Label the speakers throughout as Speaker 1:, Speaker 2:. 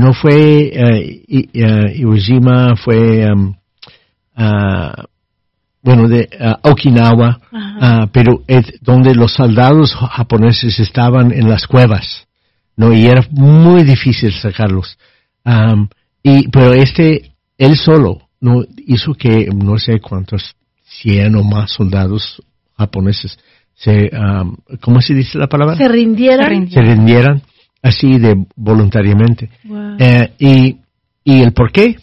Speaker 1: no fue Iwo Jima, fue de Okinawa, pero es donde los soldados japoneses estaban en las cuevas, ¿no? Y era muy difícil sacarlos. Pero él solo, no hizo que, no sé cuántos, 100 o más soldados japoneses ¿cómo se dice la palabra?
Speaker 2: Se rindieran así voluntariamente.
Speaker 1: Wow. Y el por qué,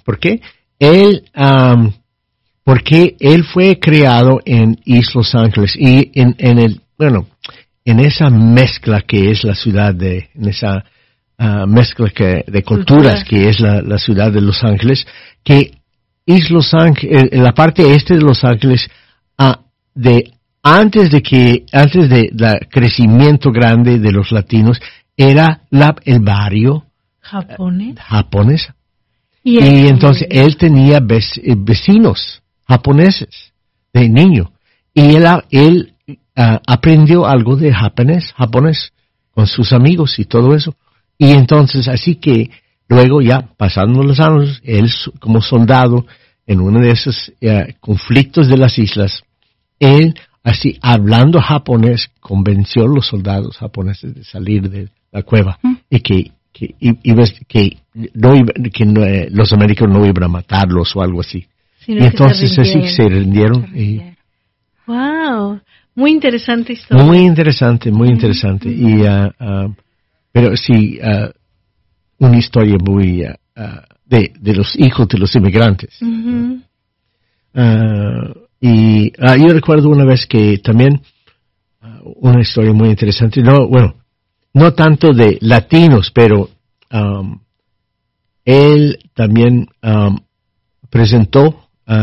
Speaker 1: porque él fue criado en East Los Angeles y en esa mezcla que es la ciudad en esa mezcla de culturas que es la ciudad de Los Ángeles, que East Los Ángeles, en la parte este de Los Ángeles, antes de crecimiento grande de los latinos, era el barrio japonés. Y entonces él tenía vecinos japoneses de niño. Y él aprendió algo de japonés con sus amigos y todo eso. Y entonces, así que luego ya pasando los años, él como soldado en uno de esos conflictos de las islas, él así hablando japonés convenció a los soldados japoneses de salir de la cueva y que los americanos no iban a matarlos o algo así. Y entonces así se rindieron.
Speaker 2: Wow, muy interesante historia.
Speaker 1: Muy interesante. Y pero sí, una historia muy de los hijos de los inmigrantes. Y yo recuerdo una vez que también una historia muy interesante, no tanto de latinos, pero él también presentó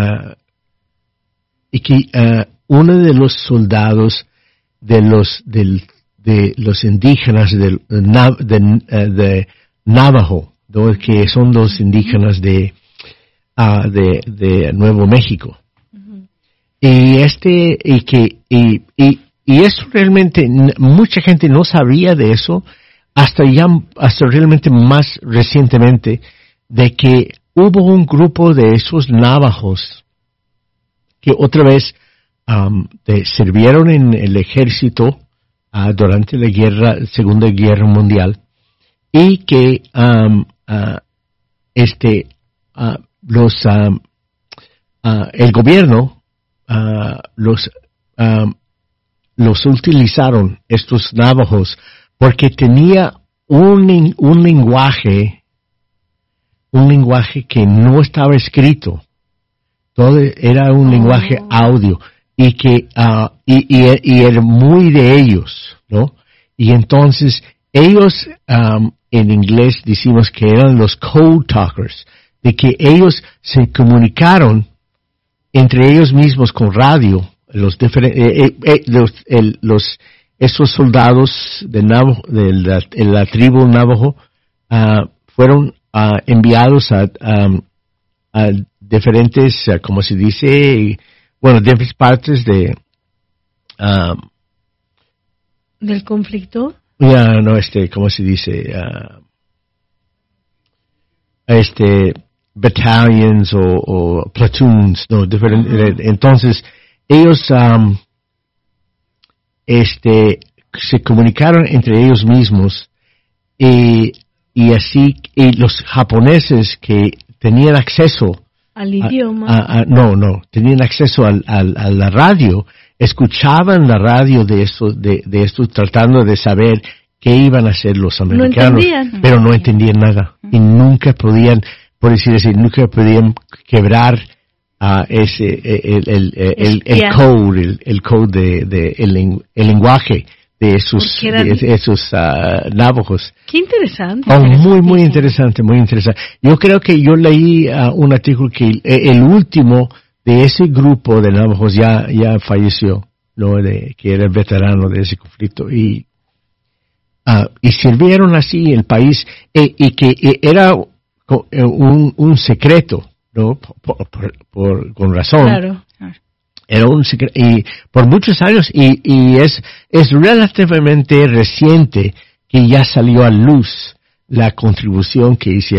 Speaker 1: y que uno de los soldados de los indígenas de Navajo, ¿no? Que son los indígenas de Nuevo México. Y eso realmente mucha gente no sabía de eso hasta realmente más recientemente, de que hubo un grupo de esos navajos que otra vez sirvieron en el ejército durante la Segunda Guerra Mundial, y que el gobierno los utilizaron, estos navajos, porque tenía un lenguaje que no estaba escrito. Todo era un lenguaje audio, y que y era muy de ellos, ¿no? Y entonces ellos en inglés decimos que eran los code talkers, de que ellos se comunicaron entre ellos mismos con radio. Esos soldados de la tribu Navajo fueron enviados a diferentes, como se dice, diferentes partes
Speaker 2: del conflicto.
Speaker 1: ¿Cómo se dice? Battalions o platoons, no, diferentes. Entonces ellos se comunicaron entre ellos mismos, y así, y los japoneses que tenían acceso
Speaker 2: al idioma,
Speaker 1: tenían acceso a la radio, escuchaban la radio de esto tratando de saber qué iban a hacer los americanos, pero no entendían nada, y nunca podían, por decir así, nunca podían quebrar el code el lenguaje de esos navajos.
Speaker 2: Qué interesante.
Speaker 1: Muy interesante. Yo creo que yo leí un artículo que el último de ese grupo de navajos ya falleció, ¿no? Que era el veterano de ese conflicto, y sirvieron así el país, y que era un secreto, ¿no? Con razón.
Speaker 2: Claro.
Speaker 1: Era un secreto, y por muchos años, y es relativamente reciente que ya salió a luz la contribución que hicieron